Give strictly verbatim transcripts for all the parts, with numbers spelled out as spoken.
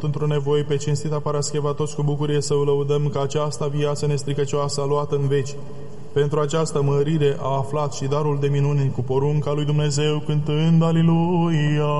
sunt într-o nevoie, pe cinstita Parascheva toți cu bucurie să o lăudăm, că aceasta viață nestricăcioasă a luat în veci. Pentru această mărire a aflat și darul de minuni cu porunca lui Dumnezeu, cântând Aliluia!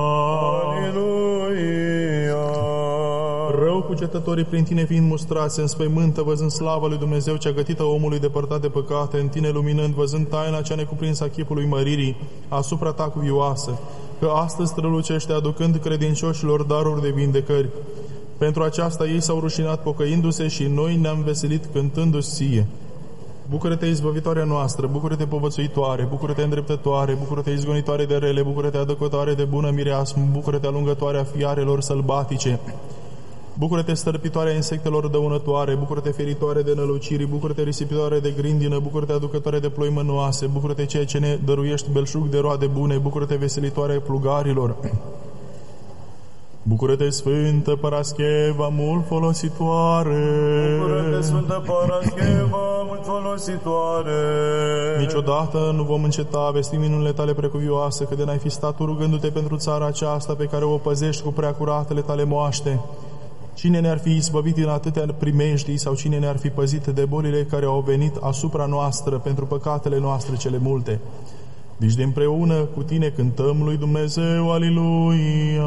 Aliluia! Rău cugetătorii prin tine fiind mustrați, se înspăimântă văzând slava lui Dumnezeu cea gătită omului depărtat de păcate, în tine luminând, văzând taina cea necuprinsă a chipului măririi asupra ta cuvioasă, că astăzi strălucește aducând credincioșilor daruri de vindecări. Pentru aceasta ei s-au rușinat pocăindu-se și noi ne-am veselit cântându-ți ție. Bucură-te, izbăvitoarea noastră, bucură-te, povățuitoare, bucură-te, îndreptătoare, bucură-te, izgonitoare de rele, bucură-te, adăcătoare de bună mireasmă, bucură-te, alungătoare a fiarelor sălbatice, bucură-te, stărpitoarea insectelor dăunătoare, bucură-te, feritoare de năluciri, bucură-te, risipitoare de grindină, bucură-te, aducătoare de ploi mănoase, bucură-te, ceea ce ne dăruiești belșug de roade bune, bucură-te, veselitoare plugarilor. Bucură-te, Sfântă Parascheva, mult folositoare! Bucură-te, Sfântă Parascheva, mult folositoare! Niciodată nu vom înceta vesti minunile tale precuvioase, că de n-ai fi stat tu rugându-te pentru țara aceasta pe care o păzești cu preacuratele tale moaște. Cine ne-ar fi izbăvit din atâtea primejdii sau cine ne-ar fi păzit de bolile care au venit asupra noastră pentru păcatele noastre cele multe? Deci de împreună cu tine cântăm lui Dumnezeu, Aliluia!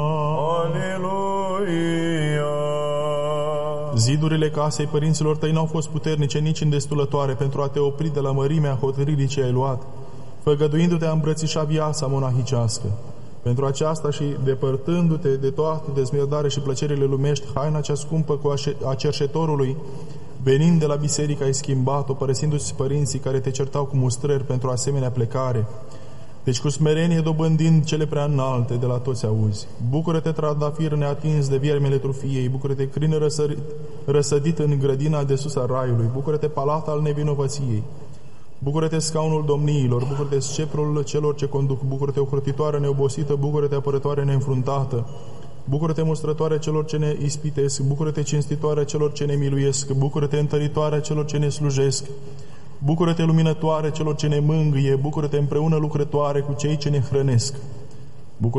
Aliluia! Zidurile casei părinților tăi n-au fost puternice nici îndestulătoare pentru a te opri de la mărimea hotărârii ce ai luat, făgăduindu-te a îmbrățișa viața monahicească. Pentru aceasta și depărtându-te de toată dezmierdare și plăcerile lumești, haina cea scumpă cu a cerșetorului, venind de la biserică, ai schimbat-o, părăsindu-ți părinții care te certau cu mustrări pentru asemenea plecare. Deci cu smerenie dobândind cele prea înalte, de la toți auzi. Bucură-te, trandafir neatins de viermele trufiei, bucură-te, crin răsărit, răsădit în grădina de sus a raiului, bucură-te, palat al nevinovăției, bucură-te, scaunul domniilor, bucură-te, sceprul celor ce conduc, bucură-te, ocrotitoare neobosită, bucură-te, apărătoare neînfruntată, bucură-te, mustrătoare celor ce ne ispitesc, bucură-te, cinstitoare celor ce ne miluiesc, bucură-te, întăritoare celor ce ne slujesc, bucură-te, luminătoare celor ce ne mângâie, bucură-te, împreună lucrătoare cu cei ce ne hrănesc.